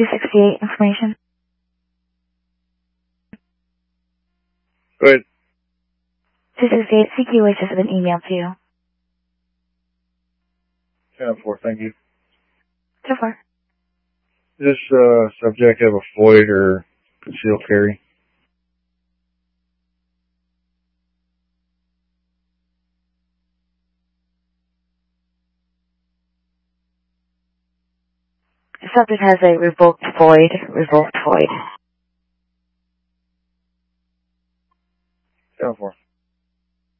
268 information. Go ahead. 268 CQH has been emailed to you. 10-4, thank you. So far. Does this subject have a FOID or concealed carry? The subject has a revoked FOID. Revoked FOID. 10-4.